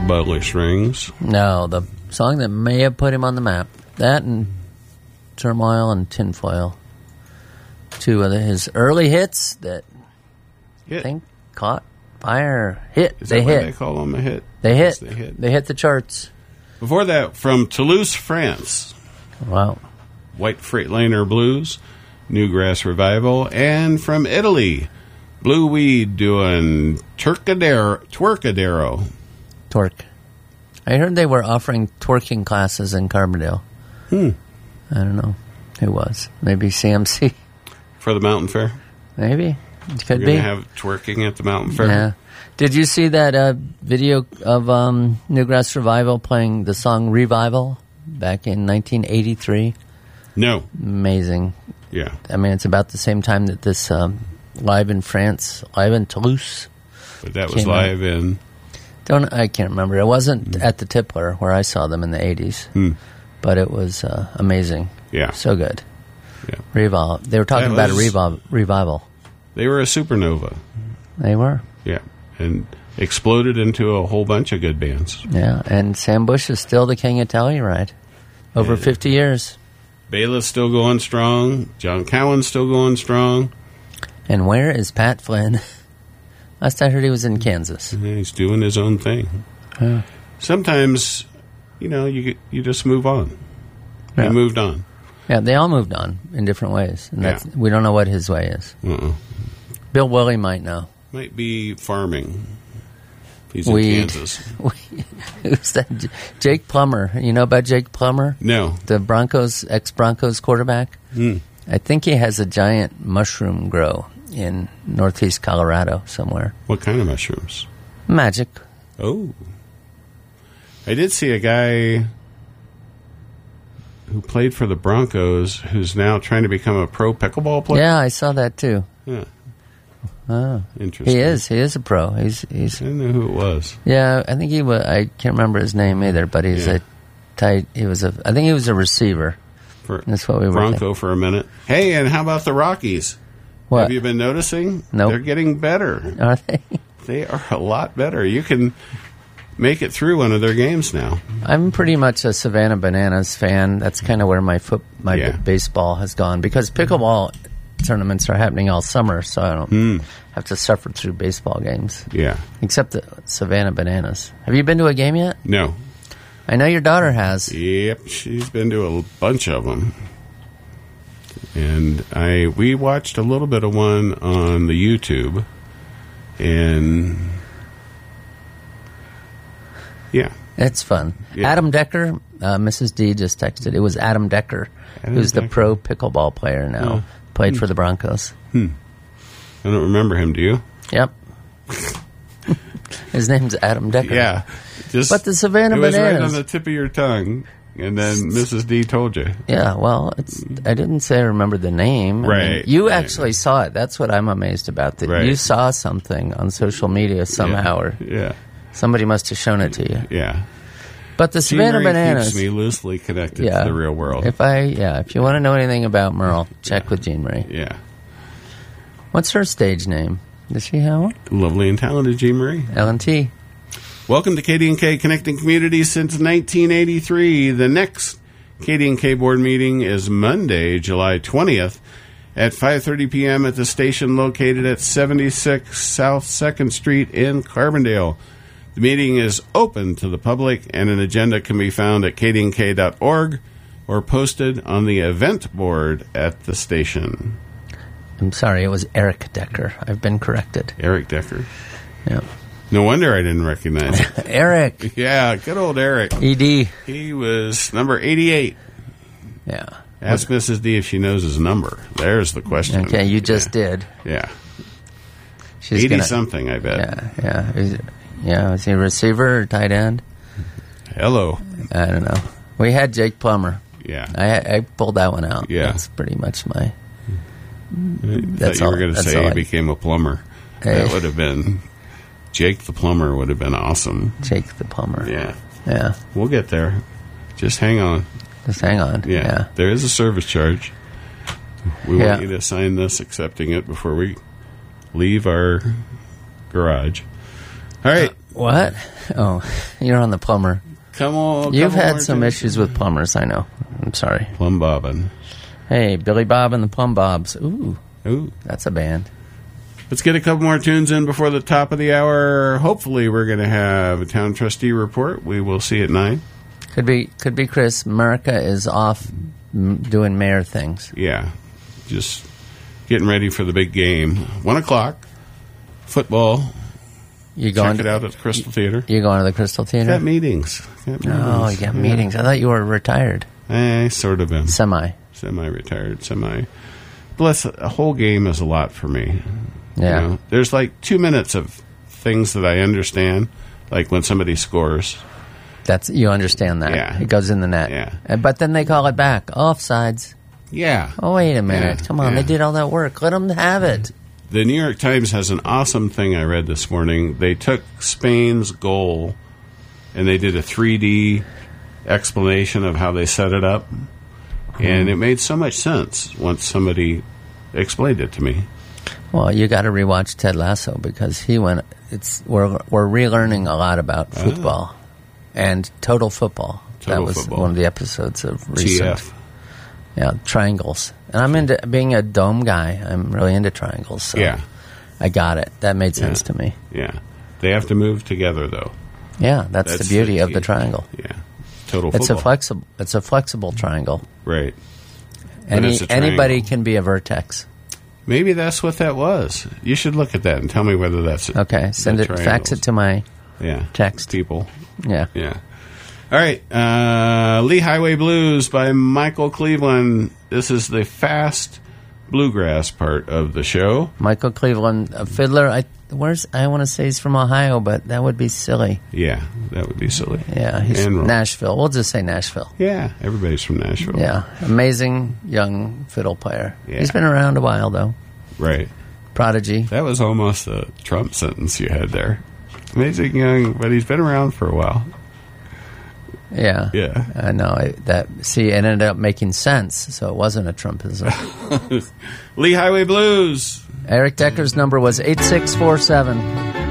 Belly Strings. No, the song that may have put him on the map. That and Turmoil and Tinfoil. Two of his early hits that I think caught fire. Hit. Is they that hit. What they call them a hit? They hit. Yes, they hit. They hit the charts. Before that, from Toulouse, France. Wow. White Freightliner Blues, Newgrass Revival, and from Italy, Blue Weed doing Twerkadero. Twerk. I heard they were offering twerking classes in Carbondale. I don't know who was. Maybe CMC. For the Mountain Fair? Maybe. Could We're be. going to have twerking at the Mountain Fair? Yeah. Did you see that video of Newgrass Revival playing the song Revival back in 1983? No. Amazing. Yeah. I mean, it's about the same time that this Live in France, Live in Toulouse. But that was live in... I can't remember. It wasn't at the Tippler where I saw them in the 80s. But it was amazing. Yeah. So good. Yeah. Revival. They were talking about a revival. They were a supernova. They were. Yeah. And exploded into a whole bunch of good bands. Yeah. And Sam Bush is still the king of Telluride. Over 50 years. Bela's still going strong. John Cowan's still going strong. And where is Pat Flynn? Last I heard he was in Kansas. Yeah, he's doing his own thing. Sometimes, you just move on. Yeah. He moved on. Yeah, they all moved on in different ways. And we don't know what his way is. Bill Willey might know. Might be farming. He's in Kansas. Who's that? Jake Plummer. You know about Jake Plummer? No. The ex-Broncos quarterback? I think he has a giant mushroom grow in northeast Colorado somewhere. What kind of mushrooms? Magic. Oh. I did see a guy who played for the Broncos who's now trying to become a pro pickleball player. Yeah, I saw that too. Yeah. Oh. Interesting. He is a pro. He's I didn't know who it was. Yeah, I think he was. I can't remember his name either, but he's a tight. I think he was a receiver. That's what we were Bronco thinking. for a minute. Hey, and how about the Rockies? What? Have you been noticing? Nope. They're getting better. Are they? They are a lot better. You can make it through one of their games now. I'm pretty much a Savannah Bananas fan. That's kind of where my baseball has gone, because pickleball tournaments are happening all summer, so I don't have to suffer through baseball games. Yeah. Except the Savannah Bananas. Have you been to a game yet? No. I know your daughter has. Yep, she's been to a bunch of them. And we watched a little bit of one on the YouTube. And yeah. It's fun. Yeah. Adam Decker, Mrs. D just texted. It was Adam Decker, who's the pro pickleball player now. Played for the Broncos. I don't remember him, do you? Yep. His name's Adam Decker. Yeah. But the Savannah It was Bananas. right on the tip of your tongue. And then Mrs. D told you. Yeah, well, I didn't say I remember the name. Right. I mean, you actually saw it. That's what I'm amazed about. That Right. you saw something on social media somehow, or somebody must have shown it to you. Yeah. But the Savannah Jean Marie Bananas keeps me loosely connected to the real world. If you want to know anything about Merle, check with Jean Marie. Yeah. What's her stage name? Does she have one? Lovely and talented Jean Marie. L&T. Welcome to KD&K Connecting Communities since 1983. The next KD&K board meeting is Monday, July 20th at 5:30 p.m. at the station located at 76 South 2nd Street in Carbondale. The meeting is open to the public, and an agenda can be found at kdnk.org or posted on the event board at the station. I'm sorry, it was Eric Decker. I've been corrected. Eric Decker. Yeah. No wonder I didn't recognize it. Eric. Yeah, good old Eric. ED. He was number 88. Yeah. Ask Mrs. D if she knows his number. There's the question. Okay, you just did. Yeah. She's 80-something, I bet. Yeah. Is he a receiver or tight end? Hello. I don't know. We had Jake Plummer. Yeah. I pulled that one out. Yeah. That's pretty much my... I thought you were going to say he became a plumber. Hey. That would have been... Jake the Plumber would have been awesome. Jake the Plumber. Yeah. Yeah. We'll get there. Just hang on. Just hang on. Yeah. There is a service charge. We want you to sign this accepting it before we leave our garage. All right. What? Oh, you're on the plumber. Come on. You've had some issues with plumbers, I know. I'm sorry. Plumb Bobbin. Hey, Billy Bob and the Plumb Bobs. Ooh, that's a band. Let's get a couple more tunes in before the top of the hour. Hopefully, we're going to have a town trustee report. We will see at 9. Could be Chris. America is off doing mayor things. Yeah, just getting ready for the big game. 1 o'clock, football. You going Check it out at the Crystal Theater. You going to the Crystal Theater? Got meetings. Oh, you got meetings. I thought you were retired. I sort of am. Semi-retired. Bless, a whole game is a lot for me. Yeah. You know, there's like 2 minutes of things that I understand, like when somebody scores. You understand that. Yeah. It goes in the net. Yeah. But then they call it back. Offsides. Yeah. Oh, wait a minute. Yeah. Come on. They did all that work. Let them have it. The New York Times has an awesome thing I read this morning. They took Spain's goal and they did a 3D explanation of how they set it up. And it made so much sense once somebody explained it to me. Well, you got to rewatch Ted Lasso because we're relearning a lot about football and total football. That was one of the episodes of recent. TF. Yeah, triangles. And I'm into being a dome guy. I'm really into triangles. So yeah. I got it. That made sense to me. Yeah. They have to move together, though. Yeah, that's the beauty of the triangle. Yeah. Total football. It's a flexible triangle. Right. Anybody can be a vertex. Maybe that's what that was. You should look at that and tell me whether that's it. Okay, fax it to my text. People. Yeah. Yeah. All right. Lee Highway Blues by Michael Cleveland. This is the fast bluegrass part of the show. Michael Cleveland, a fiddler. I want to say he's from Ohio, but that would be silly. Yeah, that would be silly. Yeah, he's from Nashville. We'll just say Nashville. Yeah, everybody's from Nashville. Yeah, amazing young fiddle player. Yeah. He's been around a while, though. Right. Prodigy. That was almost a Trump sentence you had there. Amazing young, but he's been around for a while. Yeah. Yeah. I know. It ended up making sense, so it wasn't a Trumpism. Lee Highway Blues. Eric Decker's number was 8647.